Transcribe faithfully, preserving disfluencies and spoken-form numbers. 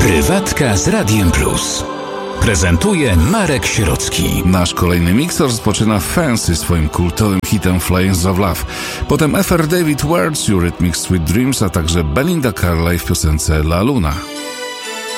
Prywatka z Radiem Plus. Prezentuje Marek Sierocki. Nasz kolejny miks rozpoczyna Fancy swoim kultowym hitem Flames of Love. Potem F R David Words, Eurythmics Sweet Dreams, a także Belinda Carlisle w piosence La Luna.